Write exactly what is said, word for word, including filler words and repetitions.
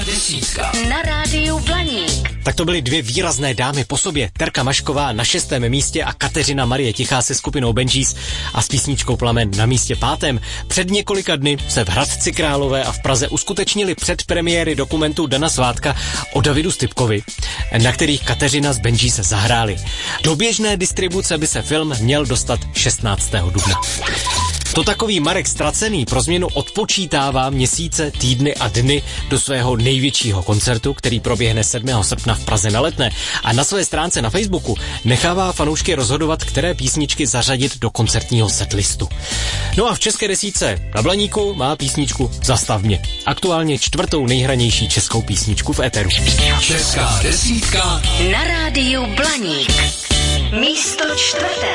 Desítka. Na rádiu Blaník. Tak to byly dvě výrazné dámy po sobě. Terka Mašková na šestém místě a Kateřina Marie Tichá se skupinou Benjis a s písničkou Plamen na místě pátém. Před několika dny se v Hradci Králové a v Praze uskutečnili předpremiéry dokumentu Dana Svátka o Davidu Stypkovi, na kterých Kateřina s Benjis zahráli. Do běžné distribuce by se film měl dostat šestnáctého dubna. To takový Marek Ztracený pro změnu odpočítává měsíce, týdny a dny do svého největšího koncertu, který proběhne sedmého srpna v Praze na Letné, a na své stránce na Facebooku nechává fanoušky rozhodovat, které písničky zařadit do koncertního setlistu. No a v české desítce na Blaníku má písničku Zastav mě. Aktuálně čtvrtou nejhranější českou písničku v éteru. Česká desítka na rádiu Blaník. Místo čtvrté.